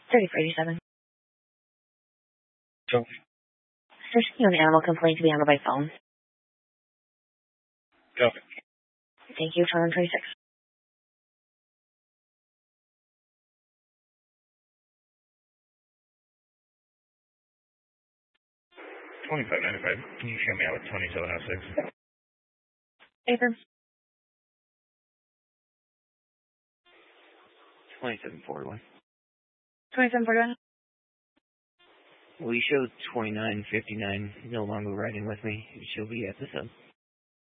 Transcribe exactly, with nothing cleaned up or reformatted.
thirty-four eighty-seven. Go. There's you an animal complaint to be handled by phone. Go. Thank you. Turn on twenty-six. twenty-five ninety-five. Can you share me out with twenty-seven oh six? Paper. twenty-seven forty-one. twenty-seven forty-one. We showed twenty-nine fifty-nine no longer riding with me. She'll be at the sub.